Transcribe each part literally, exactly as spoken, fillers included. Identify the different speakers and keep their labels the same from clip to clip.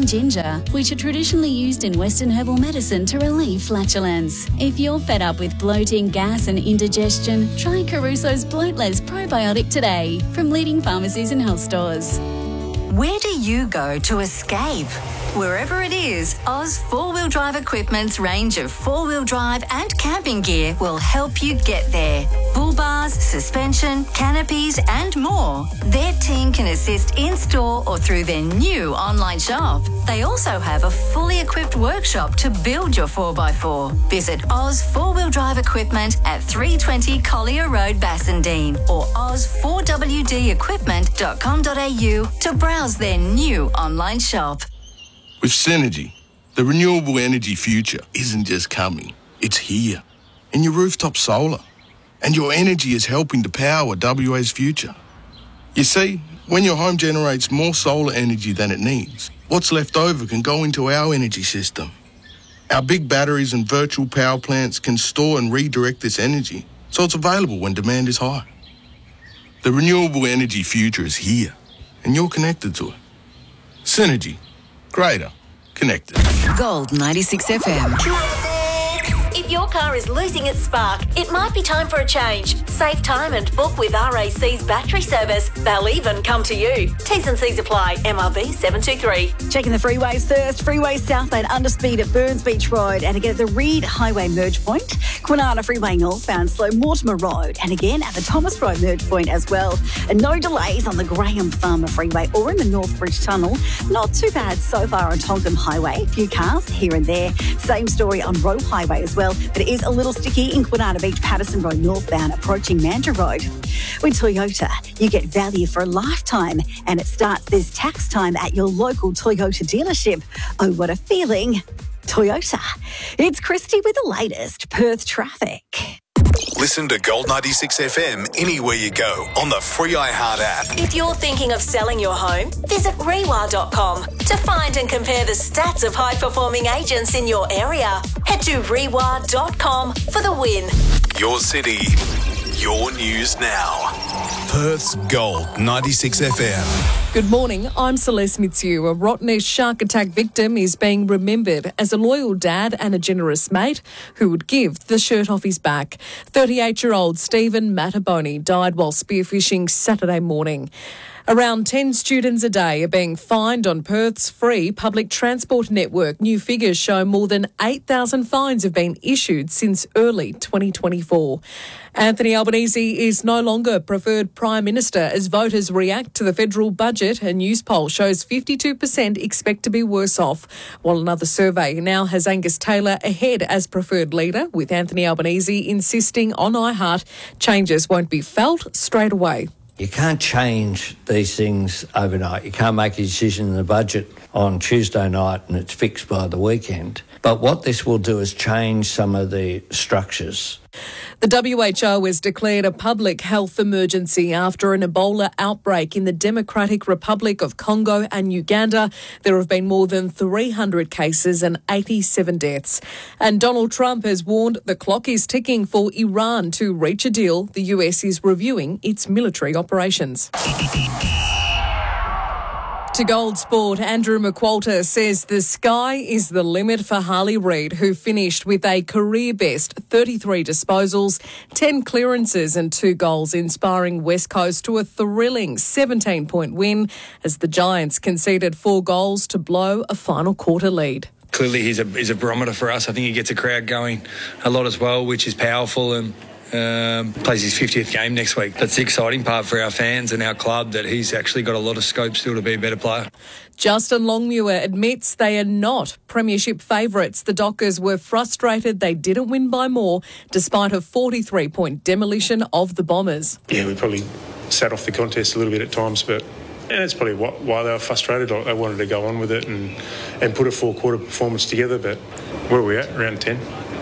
Speaker 1: and ginger, which are traditionally used in Western herbal medicine to relieve flatulence. If you're fed up with bloating, gas and indigestion, try Caruso's Bloatless Probiotic today from leading pharmacies and health stores.
Speaker 2: Where do you go to escape? Wherever it is, Oz four-wheel drive equipment's range of four-wheel drive and camping gear will help you get there. Bull bars, suspension, canopies and more. Their team can assist in-store or through their new online shop. They also have a fully equipped workshop to build your four by four. Visit Oz four-wheel drive equipment at three twenty Collier Road, Bassendean or oz four w d equipment dot com dot a u to browse their new online shop.
Speaker 3: With Synergy, the renewable energy future isn't just coming, it's here. In your rooftop solar. And your energy is helping to power W A's future. You see, when your home generates more solar energy than it needs, what's left over can go into our energy system. Our big batteries and virtual power plants can store and redirect this energy, so it's available when demand is high. The renewable energy future is here, and you're connected to it. Synergy. Greater. Connected.
Speaker 2: Gold ninety-six F M.
Speaker 4: If your car is losing its spark, it might be time for a change. Save time and book with R A C's battery service. They'll even come to you. T's and C's apply. M R B seven two three.
Speaker 5: Checking the freeways first. Freeway Southland underspeed at Burns Beach Road and again at the Reed Highway merge point. Kwinana Freeway northbound slow Mortimer Road and again at the Thomas Road merge point as well. And no delays on the Graham Farmer Freeway or in the North Bridge Tunnel. Not too bad so far on Tonkin Highway. A few cars here and there. Same story on Roe Highway as well. But it is a little sticky in Kwinana Beach, Patterson Road northbound, approaching Mandurah Road. With Toyota, you get value for a lifetime, and it starts this tax time at your local Toyota dealership. Oh, what a feeling. Toyota. It's Christy with the latest Perth traffic.
Speaker 6: Listen to Gold ninety-six F M anywhere you go on the free iHeart app.
Speaker 4: If you're thinking of selling your home, visit rewa dot com to find and compare the stats of high-performing agents in your area. Head to rewa dot com for the win.
Speaker 6: Your city, your news now. Perth's Gold ninety-six F M.
Speaker 7: Good morning, I'm Celeste Mitsu. A Rottnest shark attack victim is being remembered as a loyal dad and a generous mate who would give the shirt off his back. thirty-eight-year-old Stephen Mataboni died while spearfishing Saturday morning. Around ten students a day are being fined on Perth's free public transport network. New figures show more than eight thousand fines have been issued since early twenty twenty-four. Anthony Albanese is no longer preferred Prime Minister as voters react to the federal budget. A news poll shows fifty-two percent expect to be worse off, while another survey now has Angus Taylor ahead as preferred leader, with Anthony Albanese insisting on iHeart changes won't be felt straight away.
Speaker 8: You can't change these things overnight. You can't make a decision in the budget on Tuesday night and it's fixed by the weekend. But what this will do is change some of the structures.
Speaker 7: The W H O has declared a public health emergency after an Ebola outbreak in the Democratic Republic of Congo and Uganda. There have been more than three hundred cases and eighty-seven deaths. And Donald Trump has warned the clock is ticking for Iran to reach a deal. The U S is reviewing its military operations. To Gold Sport, Andrew McQualter says the sky is the limit for Harley Reid, who finished with a career-best thirty-three disposals, ten clearances and two goals, inspiring West Coast to a thrilling seventeen-point win as the Giants conceded four goals to blow a final quarter lead.
Speaker 9: Clearly he's a, he's a barometer for us. I think he gets a crowd going a lot as well, which is powerful, and Um, plays his fiftieth game next week. That's the exciting part for our fans and our club, that he's actually got a lot of scope still to be a better player.
Speaker 7: Justin Longmuir admits they are not premiership favourites. The Dockers were frustrated they didn't win by more despite a forty-three point demolition of the Bombers.
Speaker 10: Yeah, we probably sat off the contest a little bit at times, but yeah, that's probably what, why they were frustrated. They wanted to go on with it and, and put a four-quarter performance together, but where are we at? Around ten.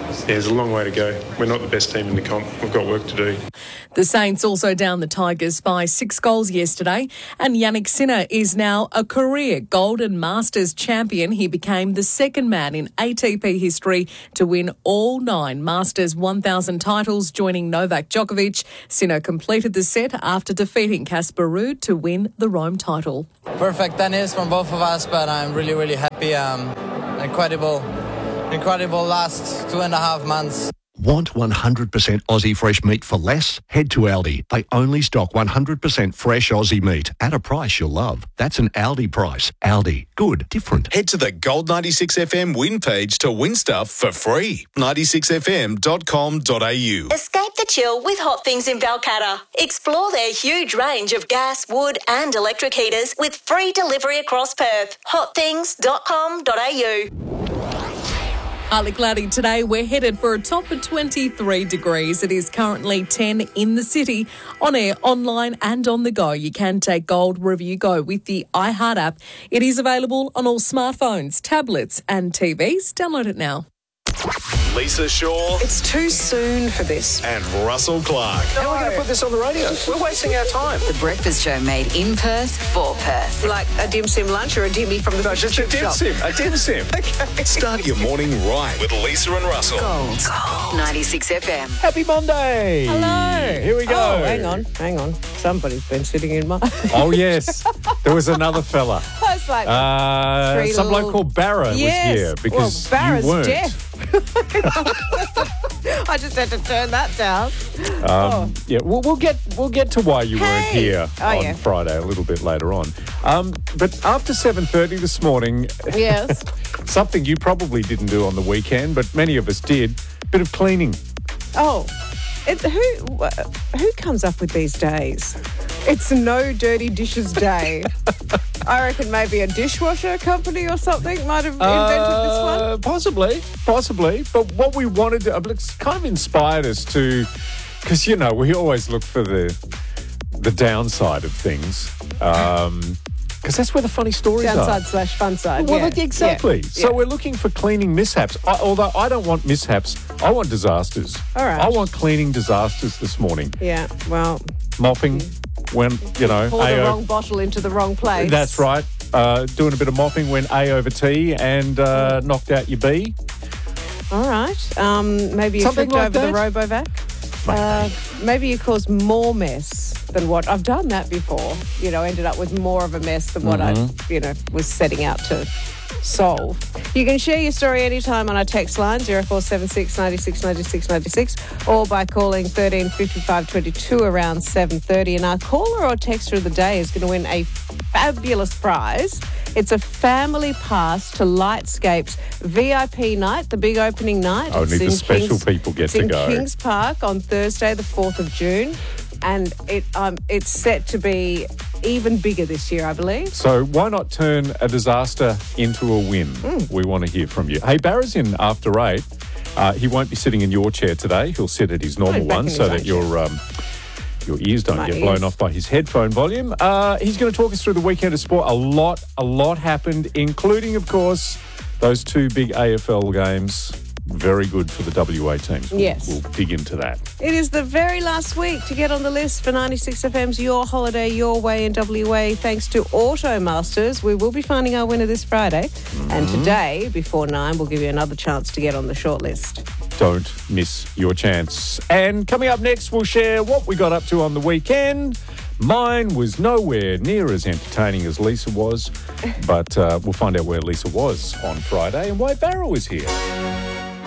Speaker 10: there's a long way to go. We're not the best team in the comp. We've got work to do.
Speaker 7: The Saints also downed the Tigers by six goals yesterday, and Yannick Sinner is now a career Golden Masters champion. He became the second man in A T P history to win all nine Masters one thousand titles, joining Novak Djokovic. Sinner completed the set after defeating Casper Ruud to win the Rome title.
Speaker 11: Perfect tennis from both of us, but I'm really, really happy. Um, incredible, incredible last two and a half months.
Speaker 12: Want one hundred percent Aussie fresh meat for less? Head to Aldi. They only stock one hundred percent fresh Aussie meat at a price you'll love. That's an Aldi price. Aldi. Good. Different.
Speaker 6: Head to the Gold ninety-six F M win page to win stuff for free. ninety-six f m dot com dot a u.
Speaker 4: Escape the chill with Hot Things in Balcatta. Explore their huge range of gas, wood and electric heaters with free delivery across Perth. hot things dot com dot a u.
Speaker 7: Partly cloudy today. We're headed for a top of twenty-three degrees. It is currently ten in the city. On air, online and on the go. You can take Gold Review Go with the iHeart app. It is available on all smartphones, tablets and T Vs. Download it now.
Speaker 6: Lisa Shaw.
Speaker 13: It's too soon for this.
Speaker 6: And Russell Clark.
Speaker 13: How are we going to put this on the radio? We're wasting our time.
Speaker 2: The Breakfast Show made in Perth for Perth.
Speaker 13: Like a dim sim lunch or a dimmy from the
Speaker 6: No,
Speaker 13: fish
Speaker 6: just a
Speaker 13: and
Speaker 6: dim
Speaker 13: chip
Speaker 6: sim.
Speaker 13: shop?
Speaker 6: A dim sim.
Speaker 13: Okay.
Speaker 6: Start your morning right with Lisa and Russell.
Speaker 2: Gold. Gold. ninety-six F M.
Speaker 14: Happy Monday.
Speaker 13: Hello.
Speaker 14: Here we go.
Speaker 13: Oh, hang on, hang on. Somebody's been sitting in my...
Speaker 14: Oh, yes. There was another fella.
Speaker 13: I was like...
Speaker 14: Uh,
Speaker 13: Three
Speaker 14: some
Speaker 13: little-
Speaker 14: bloke called Barra
Speaker 13: yes.
Speaker 14: was here because
Speaker 13: well, Barra's
Speaker 14: you weren't.
Speaker 13: deaf. I just had to turn that down.
Speaker 14: Um,
Speaker 13: oh.
Speaker 14: Yeah, we'll, we'll get we'll get to why you weren't
Speaker 13: Hey.
Speaker 14: here
Speaker 13: Oh,
Speaker 14: on
Speaker 13: yeah.
Speaker 14: Friday a little bit later on. Um, but after seven thirty this morning,
Speaker 13: Yes.
Speaker 14: something you probably didn't do on the weekend, but many of us did, bit of cleaning.
Speaker 13: Oh, it, who wh- who comes up with these days? It's no dirty dishes day. I reckon maybe a dishwasher company or something might have invented this one.
Speaker 14: Uh, possibly, possibly. But what we wanted to, it's kind of inspired us to, because, you know, we always look for the the downside of things. Um, because that's where the funny stories
Speaker 13: Downside
Speaker 14: are.
Speaker 13: slash fun side.
Speaker 14: Well,
Speaker 13: yeah.
Speaker 14: like, exactly.
Speaker 13: Yeah.
Speaker 14: So
Speaker 13: Yeah.
Speaker 14: we're looking for cleaning mishaps. I, although I don't want mishaps, I want disasters.
Speaker 13: All right.
Speaker 14: I want cleaning disasters this morning.
Speaker 13: Yeah, well,
Speaker 14: Mopping when, you know,
Speaker 13: pour the
Speaker 14: A O
Speaker 13: wrong bottle into the wrong place.
Speaker 14: That's right. Uh, doing a bit of mopping when A over T and uh, knocked out your B.
Speaker 13: All right. Um, maybe you
Speaker 14: Something
Speaker 13: tripped
Speaker 14: like
Speaker 13: over
Speaker 14: that?
Speaker 13: the RoboVac. Uh, maybe you caused more mess than what I've done that before. You know, ended up with more of a mess than what
Speaker 14: Mm-hmm.
Speaker 13: I, you know, was setting out to solve. You can share your story anytime on our text line zero four seven six ninety-six ninety-six ninety-six or by calling thirteen fifty-five twenty-two around seven thirty. And our caller or texter of the day is going to win a fabulous prize. It's a family pass to Lightscape's V I P night, the big opening night.
Speaker 14: Only
Speaker 13: It's
Speaker 14: the
Speaker 13: in
Speaker 14: special
Speaker 13: Kings-
Speaker 14: people get
Speaker 13: it's
Speaker 14: to
Speaker 13: in
Speaker 14: go.
Speaker 13: Kings Park on Thursday, the fourth of June. And it um, it's set to be even bigger this year, I believe.
Speaker 14: So why not turn a disaster into a win?
Speaker 13: Mm.
Speaker 14: We want to hear from you. Hey, Barra's in after eight. Uh, he won't be sitting in your chair today. He'll sit at his normal
Speaker 13: back
Speaker 14: one
Speaker 13: in
Speaker 14: so
Speaker 13: his
Speaker 14: that
Speaker 13: own
Speaker 14: your um, your ears don't
Speaker 13: My
Speaker 14: get blown
Speaker 13: ears.
Speaker 14: off by his headphone volume. Uh, he's going to talk us through the weekend of sport. A lot, a lot happened, including, of course, those two big A F L games. Very good for the W A teams. We'll,
Speaker 13: Yes.
Speaker 14: We'll dig into that.
Speaker 13: It is the very last week to get on the list for ninety-six F M's Your Holiday, Your Way in W A. Thanks to Automasters. We will be finding our winner this Friday.
Speaker 14: Mm-hmm.
Speaker 13: And today, before nine, we'll give you another chance to get on the shortlist.
Speaker 14: Don't miss your chance. And coming up next, we'll share what we got up to on the weekend. Mine was nowhere near as entertaining as Lisa was, but uh, we'll find out where Lisa was on Friday and why Barra was here.